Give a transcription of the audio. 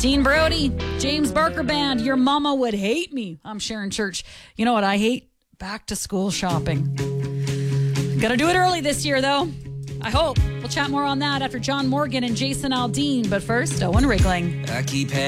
Dean Brody, James Barker Band, Your Mama Would Hate Me. I'm Sharon Church. You know what I hate? Back to school shopping. Gotta do it early this year, though. I hope. We'll chat more on that after John Morgan and Jason Aldean. But first, Owen Rickling. I keep